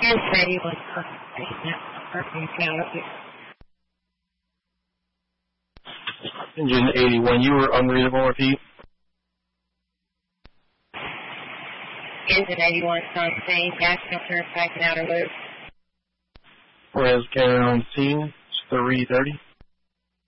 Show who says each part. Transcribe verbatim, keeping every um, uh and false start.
Speaker 1: Engine eighty-one, parking counter.
Speaker 2: Engine eighty-one, you were unreadable, repeat.
Speaker 1: Engine eighty-one, on scene, gas filter, piping outer loop.
Speaker 2: Whereas carrier on scene, it's three thirty.